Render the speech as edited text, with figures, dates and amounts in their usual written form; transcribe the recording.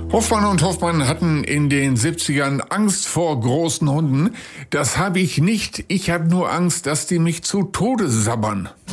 Hoffmann und Hoffmann hatten in den 70ern Angst vor großen Hunden. Das habe ich nicht. Ich habe nur Angst, dass die mich zu Tode sabbern.